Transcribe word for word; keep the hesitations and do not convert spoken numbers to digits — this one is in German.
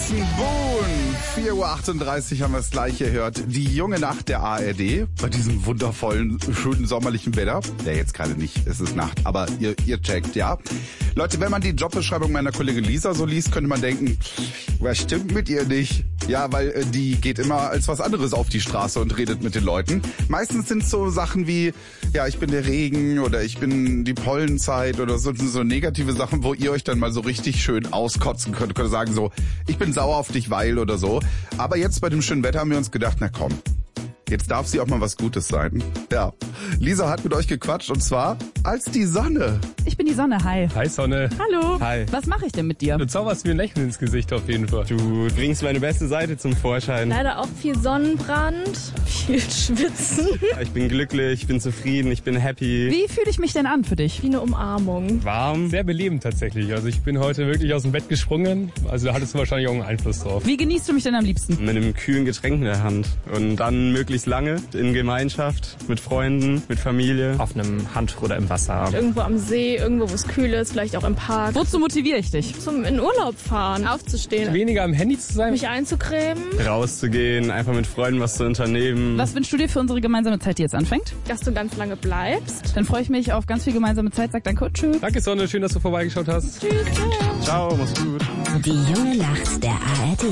Jason Boone. vier Uhr achtunddreißig haben wir es gleich gehört. Die junge Nacht der A R D bei diesem wundervollen, schönen sommerlichen Wetter. Ja, jetzt gerade nicht, es ist Nacht, aber ihr, ihr checkt, ja. Leute, wenn man die Jobbeschreibung meiner Kollegin Lisa so liest, könnte man denken, was stimmt mit ihr nicht? Ja, weil äh, die geht immer als was anderes auf die Straße und redet mit den Leuten. Meistens sind es so Sachen wie, ja, ich bin der Regen oder ich bin die Pollenzeit oder so, so negative Sachen, wo ihr euch dann mal so richtig schön auskotzen könnt. Könnt sagen so, ich bin sauer auf dich, weil oder so. Aber jetzt bei dem schönen Wetter haben wir uns gedacht, na komm, jetzt darf sie auch mal was Gutes sein. Ja, Lisa hat mit euch gequatscht und zwar als die Sonne. Ich bin die Sonne, hi. Hi Sonne. Hallo. Hi. Was mache ich denn mit dir? Du zauberst mir ein Lächeln ins Gesicht auf jeden Fall. Du bringst meine beste Seite zum Vorschein. Leider auch viel Sonnenbrand, viel Schwitzen. Ich bin glücklich, ich bin zufrieden, ich bin happy. Wie fühle ich mich denn an für dich? Wie eine Umarmung. Warm. Sehr belebend tatsächlich. Also ich bin heute wirklich aus dem Bett gesprungen. Also da hattest du wahrscheinlich auch einen Einfluss drauf. Wie genießt du mich denn am liebsten? Mit einem kühlen Getränk in der Hand. Und dann möglichst lange in Gemeinschaft, mit Freunden, mit Familie. Auf einem Handtuch oder im Wasser. Irgendwo am See, irgendwo wo es kühl ist, vielleicht auch im Park. Wozu motiviere ich dich? Zum in Urlaub fahren, aufzustehen, Weniger am Handy zu sein. mich einzucremen, Rauszugehen, einfach mit Freunden was zu unternehmen. Was wünschst du dir für unsere gemeinsame Zeit, die jetzt anfängt? dass du ganz lange bleibst. Dann freue ich mich auf ganz viel gemeinsame Zeit. Sag danke und tschüss. Danke Sonne, schön, dass du vorbeigeschaut hast. Tschüss, ciao. Ciao, mach's gut. Die junge Nacht der A R D.